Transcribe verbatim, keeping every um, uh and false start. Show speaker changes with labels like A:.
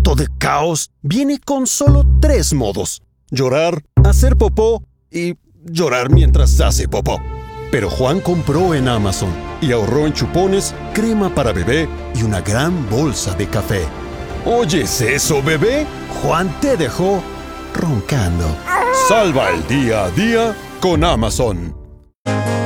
A: cuarto de caos viene con solo tres modos: llorar, hacer popó y llorar mientras hace popó. Pero Juan compró en Amazon y ahorró en chupones, crema para bebé y una gran bolsa de café. ¿Oyes eso, bebé? Juan te dejó roncando. Salva el día a día con Amazon.